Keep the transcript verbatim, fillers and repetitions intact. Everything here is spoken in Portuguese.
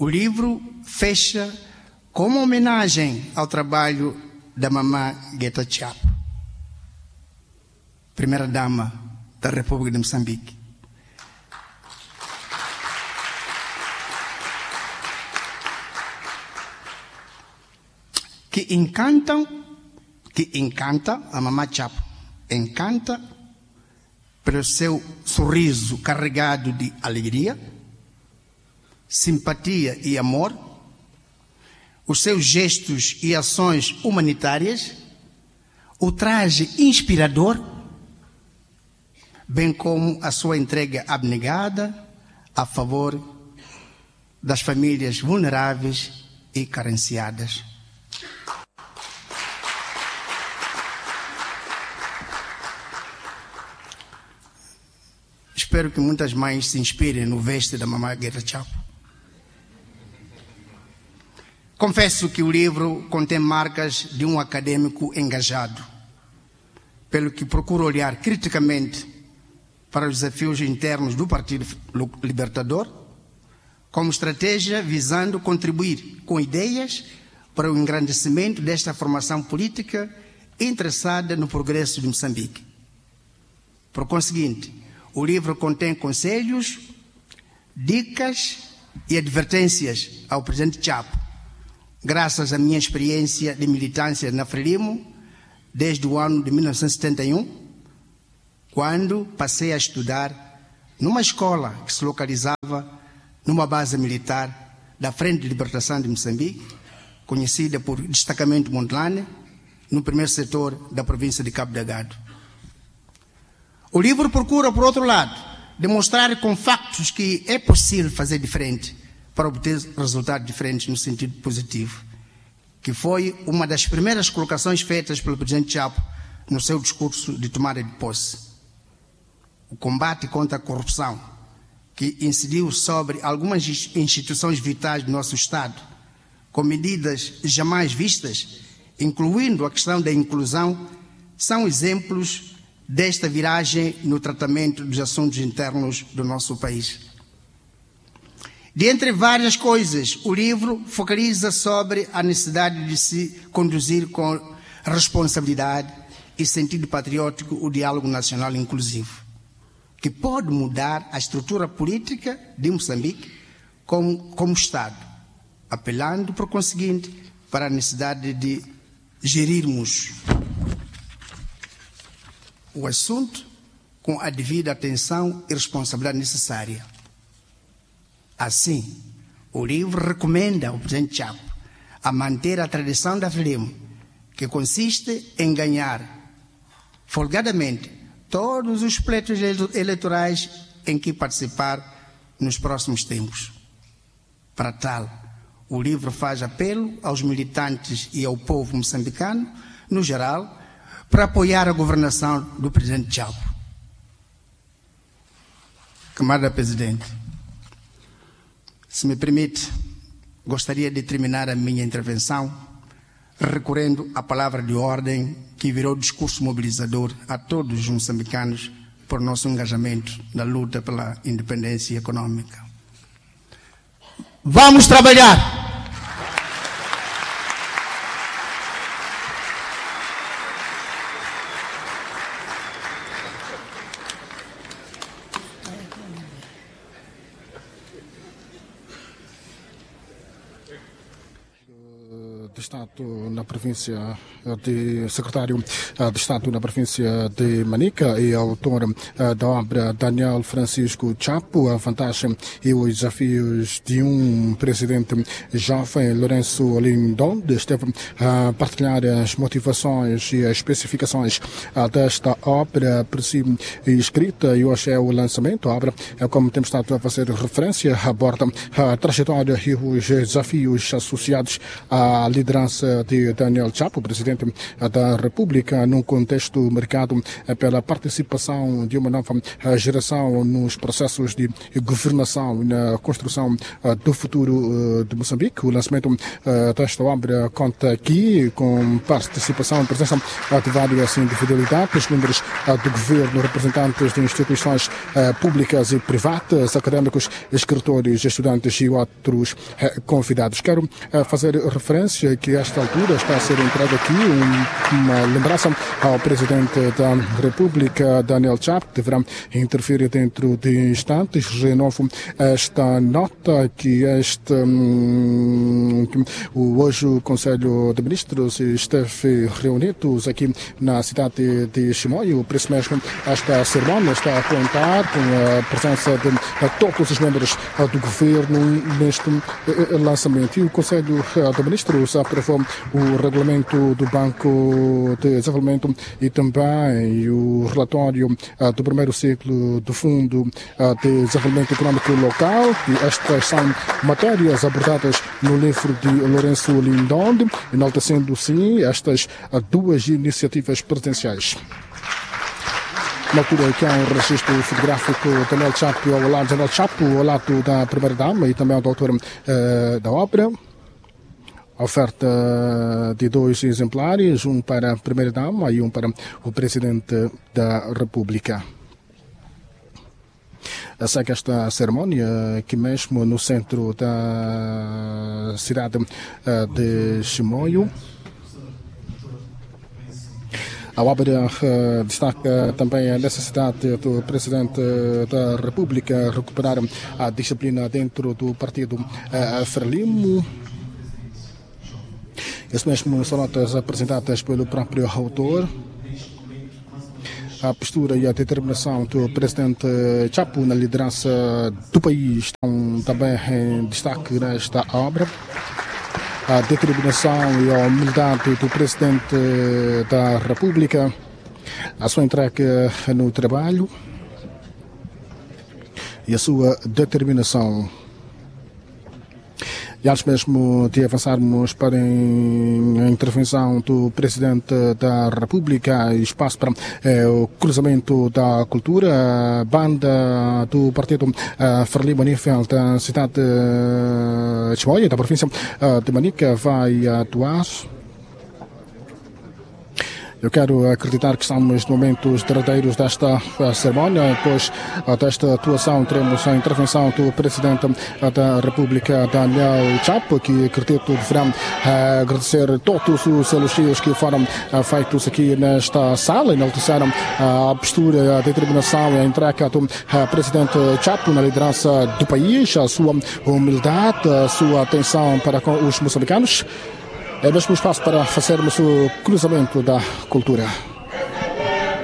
O livro fecha com uma homenagem ao trabalho da mamã Guetta Chapo, primeira-dama da República de Moçambique. Que encantam, que encanta, a mamã Chapo, encanta pelo seu sorriso carregado de alegria, simpatia e amor, os seus gestos e ações humanitárias, o traje inspirador, bem como a sua entrega abnegada a favor das famílias vulneráveis e carenciadas. Espero que muitas mães se inspirem no veste da mamã Guetta Chapo. Confesso que o livro contém marcas de um acadêmico engajado, pelo que procuro olhar criticamente para os desafios internos do Partido Libertador, como estratégia visando contribuir com ideias para o engrandecimento desta formação política interessada no progresso de Moçambique. Por conseguinte, o livro contém conselhos, dicas e advertências ao presidente Chapo, graças à minha experiência de militância na Frelimo, desde o ano de mil novecentos e setenta e um, quando passei a estudar numa escola que se localizava numa base militar da Frente de Libertação de Moçambique, conhecida por Destacamento Montelane, no primeiro setor da província de Cabo Delgado. O livro procura, por outro lado, demonstrar com factos que é possível fazer diferente para obter resultados diferentes no sentido positivo, que foi uma das primeiras colocações feitas pelo presidente Chapo no seu discurso de tomada de posse. O combate contra a corrupção, que incidiu sobre algumas instituições vitais do nosso Estado, com medidas jamais vistas, incluindo a questão da inclusão, são exemplos desta viragem no tratamento dos assuntos internos do nosso país. Dentre várias coisas, o livro focaliza sobre a necessidade de se conduzir com responsabilidade e sentido patriótico o diálogo nacional inclusivo, que pode mudar a estrutura política de Moçambique como, como Estado, apelando, por conseguinte, para a necessidade de gerirmos o assunto com a devida atenção e responsabilidade necessária. Assim, o livro recomenda ao presidente Chapo a manter a tradição da Frelimo, que consiste em ganhar folgadamente todos os pleitos eleitorais em que participar nos próximos tempos. Para tal, o livro faz apelo aos militantes e ao povo moçambicano, no geral, para apoiar a governação do presidente Chapo. Camarada Presidente, se me permite, gostaria de terminar a minha intervenção recorrendo à palavra de ordem que virou discurso mobilizador a todos os moçambicanos por nosso engajamento na luta pela independência econômica. Vamos trabalhar! de Estado na província de secretário de Estado na província de Manica e autor da obra Daniel Francisco Chapo, a vantagem e os desafios de um presidente jovem. Lourenço Lindonde esteve a partilhar as motivações e as especificações desta obra por si escrita, e hoje é o lançamento. A obra, como temos estado a fazer referência, aborda a trajetória e os desafios associados à liderança liderança de Daniel Chapo, presidente da República, num contexto marcado pela participação de uma nova geração nos processos de governação e na construção do futuro de Moçambique. O lançamento desta obra conta aqui com participação e presença de várias individualidades, membros do governo, representantes de instituições públicas e privadas, académicos, escritores, estudantes e outros convidados. Quero fazer referência que a esta altura está a ser entregue aqui uma lembrança ao Presidente da República, Daniel Chapo, que deverá intervir dentro de instantes. Renovo esta nota que este um, hoje o Conselho de Ministros esteve reunidos aqui na cidade de Chimoio. Por isso mesmo, esta cerimónia está a contar com a presença de todos os membros do governo neste lançamento. E o Conselho de Ministros aprovou o regulamento do Banco de Desenvolvimento e também o relatório do primeiro ciclo do Fundo de Desenvolvimento Econômico Local. E estas são matérias abordadas no livro de Lourenço Lindonde, enaltecendo sim estas duas iniciativas presidenciais. Na altura que há um registro fotográfico de Daniel Chapo ao lado, Daniel Chapo ao lado da primeira-dama e também do autor uh, da obra. A oferta de dois exemplares, um para a primeira-dama e um para o Presidente da República. Segue esta cerimónia aqui mesmo no centro da cidade de Chimoio. A obra uh, destaca também a necessidade do Presidente da República recuperar a disciplina dentro do partido uh, Frelimo. Isso mesmo são notas apresentadas pelo próprio autor. A postura e a determinação do Presidente Chapo na liderança do país estão também em destaque nesta obra. A determinação e a humildade do Presidente da República, a sua entrega no trabalho e a sua determinação. E antes mesmo de avançarmos para a intervenção do Presidente da República, espaço para eh, o cruzamento da cultura, a banda do Partido uh, Frelimo a nível da cidade de Chimoio, da província uh, de Manica, vai atuar. Eu quero acreditar que estamos no momentos derradeiros desta cerimónia. Depois desta atuação, teremos a intervenção do Presidente da República, Daniel Chapo, que acredito deverá agradecer todos os elogios que foram feitos aqui nesta sala, enalteceram a postura, a determinação e a entrega do Presidente Chapo na liderança do país, a sua humildade, a sua atenção para com os moçambicanos. É mesmo espaço para fazermos o cruzamento da cultura.